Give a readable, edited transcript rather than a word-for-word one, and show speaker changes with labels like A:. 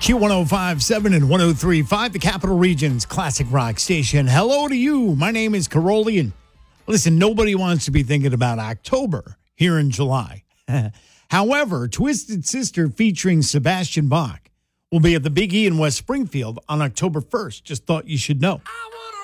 A: Q1057 and 1035, the Capital Region's classic rock station. Hello to you. My name is Caroli, and listen, nobody wants to be thinking about October here in July. However, Twisted Sister featuring Sebastian Bach will be at the Big E in West Springfield on October 1st. Just thought you should know.
B: I wanna